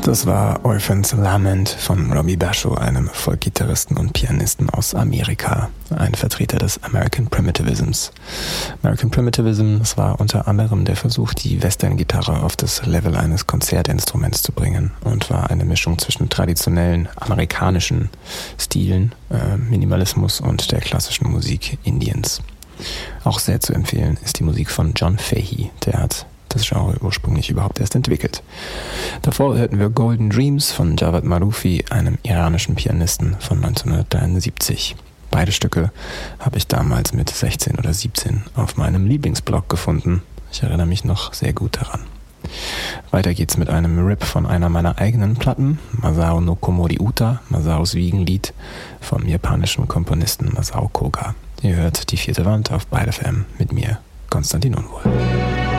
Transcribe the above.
Das war Orphan's Lament von Robbie Basho, einem Folkgitarristen und Pianisten aus Amerika, ein Vertreter des American Primitivisms. American Primitivism, das war unter anderem der Versuch, die Western-Gitarre auf das Level eines Konzertinstruments zu bringen und war eine Mischung zwischen traditionellen amerikanischen Stilen, Minimalismus und der klassischen Musik Indiens. Auch sehr zu empfehlen ist die Musik von John Fahey, der hat das Genre ursprünglich überhaupt erst entwickelt. Davor hörten wir Golden Dreams von Javad Marufi, einem iranischen Pianisten von 1973. Beide Stücke habe ich damals mit 16 oder 17 auf meinem Lieblingsblog gefunden. Ich erinnere mich noch sehr gut daran. Weiter geht's mit einem Rip von einer meiner eigenen Platten, Masao no Komori Uta, Masaos Wiegenlied, vom japanischen Komponisten Masao Koga. Ihr hört die vierte Wand auf Byte FM mit mir, Konstantin Unwohl.